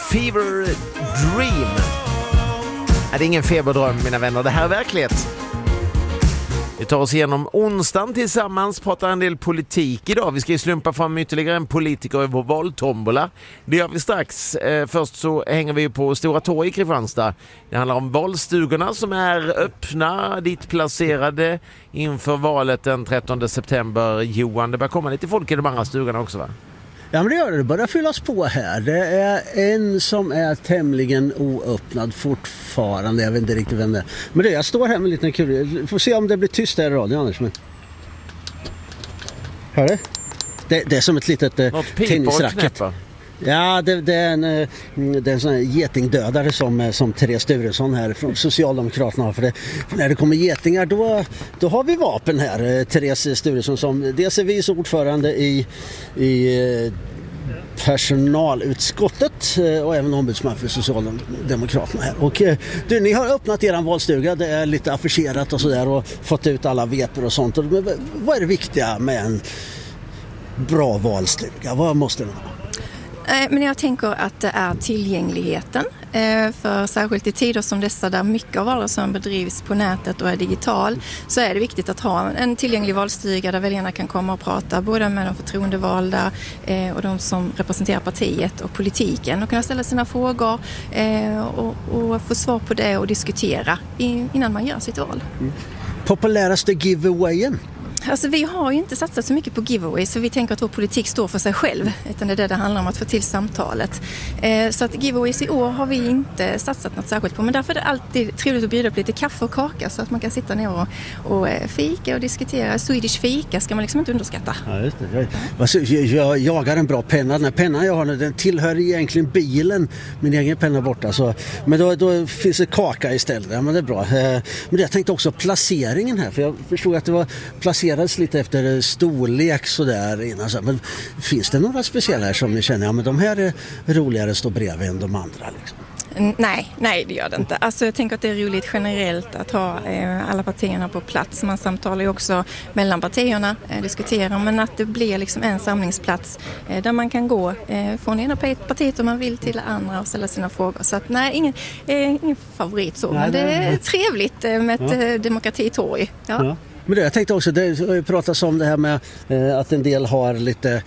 Fever Dream. Det är ingen feberdröm, mina vänner. Det här är verklighet. Vi tar oss igenom onsdagen tillsammans, pratar en del politik idag. Vi ska ju slumpa fram ytterligare en politiker i vår valtombola. Det gör vi strax. Först så hänger vi på Stora torg i Kristianstad. Det handlar om valstugorna som är öppna, dit placerade inför valet den 13 september. Johan, det börjar komma lite folk i de andra stugorna också, va? Ja, men det gör det. Det börjar fyllas på här. Det är en som är tämligen oöppnad fortfarande. Jag vet inte riktigt vem det är. Men det, jag står här med en liten kul. Får se om det blir tyst här i radion annars. Men... Hör du? Det är som ett litet tennisracket. Ja, det är en sån här getingdödare som Therese Sturesson här från Socialdemokraterna har. För när det kommer getingar då har vi vapen här. Therese Sturesson som dels är vice ordförande i personalutskottet och även ombudsman för Socialdemokraterna här. Och ni har öppnat er valstuga, det är lite affischerat och sådär och fått ut alla veper och sånt. Men vad är det viktiga med en bra valstuga? Vad måste den ha? Men jag tänker att det är tillgängligheten. För särskilt i tider som dessa där mycket av valrörelsen bedrivs på nätet och är digital, så är det viktigt att ha en tillgänglig valstuga där väljarna kan komma och prata både med de förtroendevalda och de som representerar partiet och politiken och kunna ställa sina frågor och få svar på det och diskutera innan man gör sitt val. Populäraste giveawayen? Alltså vi har ju inte satsat så mycket på giveaway, så vi tänker att vår politik står för sig själv, utan det är det handlar om, att få till samtalet. Så att giveaways i år har vi inte satsat något särskilt på, men därför är det alltid trevligt att bjuda på lite kaffe och kaka så att man kan sitta ner och fika och diskutera. Swedish fika ska man liksom inte underskatta. Ja, just det. Jag jagar en bra penna. Den här pennan jag har nu, den tillhör egentligen bilen. Min egen penna borta. Så. Men då finns det kaka istället. Ja, men det är bra. Men jag tänkte också placeringen här, för jag förstod att det var placerades lite efter storlek sådär innan. Men finns det några speciella här som ni känner, ja men de här är roligare att stå bredvid än de andra liksom? Nej, det gör det inte. Alltså jag tänker att det är roligt generellt att ha alla partierna på plats. Man samtalar ju också mellan partierna, diskuterar, men att det blir liksom en samlingsplats där man kan gå från ena partiet om man vill till andra och ställa sina frågor. Så att ingen favorit så, men det är trevligt med ett demokratitorg. Ja. Men jag tänkte också, det pratas om det här med att en del har lite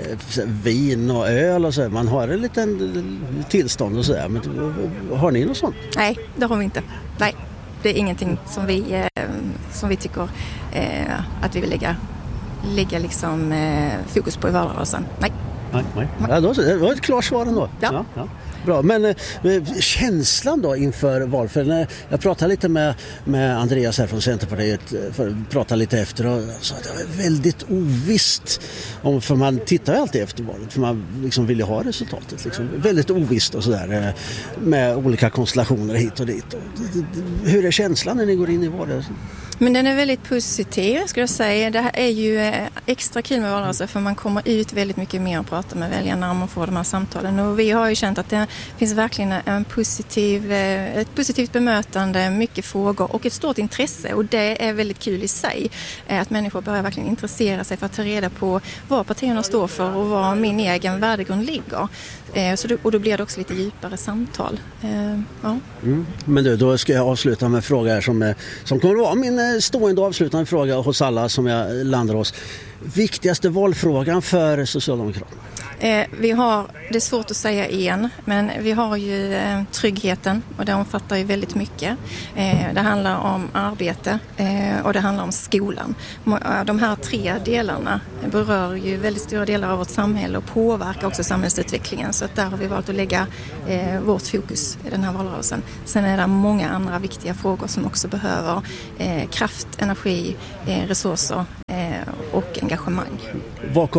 vin och öl och så. Man har en liten tillstånd och så där. Men har ni något sånt? Nej, det har vi inte. Nej, det är ingenting som vi tycker att vi vill lägga liksom, fokus på i valrörelsen. Nej. Ja, det var ett klart svar ändå. Ja. Bra, men känslan då inför val, för när jag pratade lite med Andreas här från Centerpartiet, pratade lite efter och sa att det var väldigt ovisst, för man tittar ju alltid efter valet för man liksom vill ju ha resultatet liksom. Väldigt ovisst och sådär med olika konstellationer hit och dit. Hur är känslan när ni går in i valet? Men den är väldigt positiv, skulle jag säga. Det här är ju extra kul med valrörelsen, för man kommer ut väldigt mycket mer och pratar med väljarna när man får de här samtalen. Och vi har ju känt att det finns verkligen ett positivt bemötande, mycket frågor och ett stort intresse. Och det är väldigt kul i sig, att människor börjar verkligen intressera sig för att ta reda på vad partierna står för och vad min egen värdegrund ligger. Och då blir det också lite djupare samtal. Ja. Men då ska jag avsluta med en fråga här som kommer att vara min stående avslutande fråga hos alla som jag landar hos. Viktigaste valfrågan för Socialdemokraterna? Det är svårt att säga igen, men vi har ju tryggheten och det omfattar ju väldigt mycket. Det handlar om arbete och det handlar om skolan. De här 3 delarna berör ju väldigt stora delar av vårt samhälle och påverkar också samhällsutvecklingen, så att där har vi valt att lägga vårt fokus i den här valrörelsen. Sen är det många andra viktiga frågor som också behöver kraft, energi, resurser och engagemang. Vad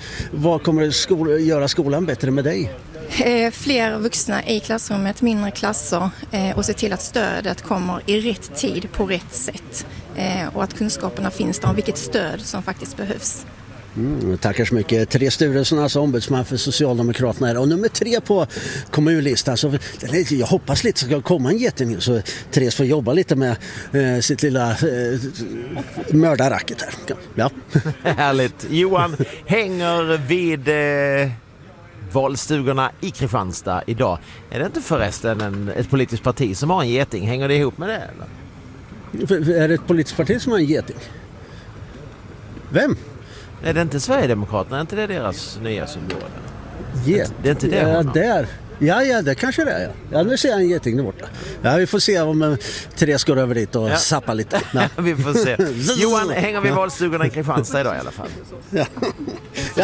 kommer göra skolan bättre med dig? Fler vuxna i klassrummet, mindre klasser och se till att stödet kommer i rätt tid på rätt sätt och att kunskaperna finns där om vilket stöd som faktiskt behövs. Tackar så mycket. Therese Sturesson, alltså ombudsman för Socialdemokraterna här. Och nummer 3 på kommunlistan. Så jag hoppas lite ska komma en jättenytt så Therese får jobba lite med sitt lilla mördarracket här. Ja. Härligt. Johan hänger vid valstugorna i Kristianstad idag. Är det inte förresten ett politiskt parti som har en geting? Hänger det ihop med det eller? Är det ett politiskt parti som har en geting? Vem? Är det inte Sverigedemokraterna? Är inte det deras nya symbol? Get. Det är inte det. Ja, där. Ja, det kanske det är. Ja, nu ser jag en geting där borta. Ja, vi får se om Therese går över dit och zappar lite. Vi får se. Johan, hänger vi valstugorna i Kristianstad idag i alla fall? Ja.